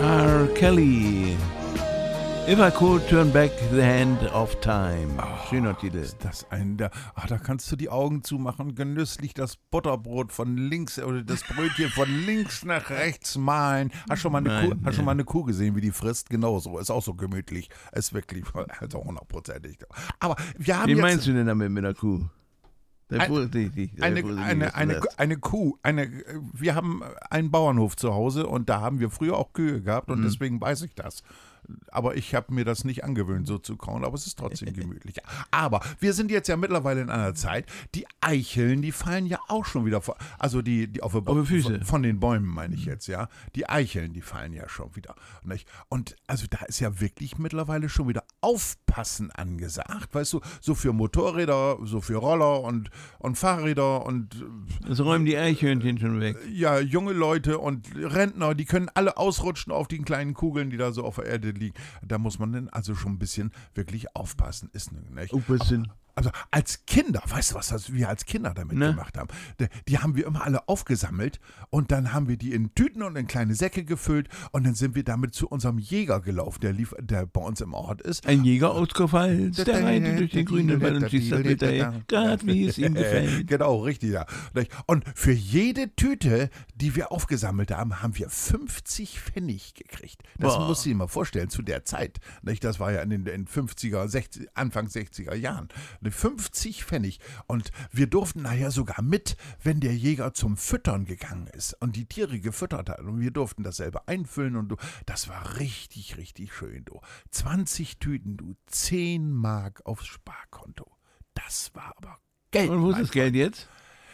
R. Kelly. If I could turn back the hand of time. Schöner Titel. Ist das da kannst du die Augen zumachen, genüsslich das Butterbrot von links oder das Brötchen von links nach rechts malen. Hast schon mal eine Kuh gesehen, wie die frisst? Genauso. Ist auch so gemütlich. Ist wirklich, also 100%. Aber wir haben Wie meinst du denn damit mit der Kuh? Eine Kuh. Wir haben einen Bauernhof zu Hause und da haben wir früher auch Kühe gehabt und deswegen weiß ich das. Aber ich habe mir das nicht angewöhnt, so zu kauen, aber es ist trotzdem gemütlich. Aber wir sind jetzt ja mittlerweile in einer Zeit, die Eicheln, die fallen ja auch schon wieder vor. Also die auf die Füße. Von den Bäumen meine ich jetzt, ja. Die Eicheln, die fallen ja schon wieder. Nicht? Und also da ist ja wirklich mittlerweile schon wieder Aufpassen angesagt. Weißt du, so für Motorräder, so für Roller und Fahrräder und. Das räumen die Eichhörnchen schon weg. Ja, junge Leute und Rentner, die können alle ausrutschen auf den kleinen Kugeln, die da so auf der Erde liegen. Da muss man dann also schon ein bisschen wirklich aufpassen. Ist nicht? Ein bisschen. Also als Kinder, weißt du, was wir als Kinder damit gemacht haben? Die haben wir immer alle aufgesammelt und dann haben wir die in Tüten und in kleine Säcke gefüllt und dann sind wir damit zu unserem Jäger gelaufen, der bei uns im Ort ist. Ein Jäger aus Pfalz, der reitet durch den grünen Wald und schießt das Wild daher, gerade wie es ihm gefällt. Genau, richtig, ja. Und für jede Tüte, die wir aufgesammelt haben, haben wir 50 Pfennig gekriegt. Das musst du dir mal vorstellen, zu der Zeit. Das war ja in den 50er, Anfang 60er Jahren. 50 Pfennig. Und wir durften nachher sogar mit, wenn der Jäger zum Füttern gegangen ist und die Tiere gefüttert hat. Und wir durften das selber einfüllen. Und das war richtig, richtig schön. 20 Tüten, 10 Mark aufs Sparkonto. Das war aber Geld. Und wo ist das Geld jetzt?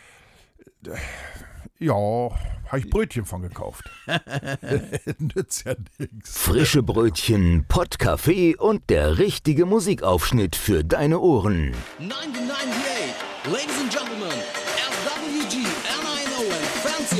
Ja, habe ich Brötchen von gekauft. Nützt ja nichts. Frische Brötchen, Pottkaffee und der richtige Musikaufschnitt für deine Ohren. 1998, ladies and gentlemen, FWG, NINO and Fancy